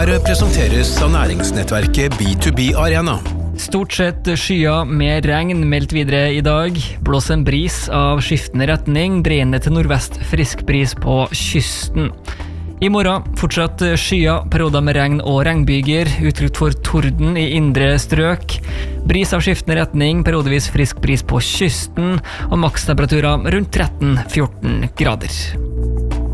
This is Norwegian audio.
Her presenteres av næringsnettverket B2B Arena. Stort sett skyer med regn meldt videre i dag. Blås en bris av skiftende retning, dreiende til nordvest frisk bris på kysten. I morgen fortsatt skyer, perioder med regn og regnbyger, utrygt for torden i indre strøk. Bris av skiftende retning, periodevis frisk bris på kysten, og makstemperaturer rundt 13-14 grader.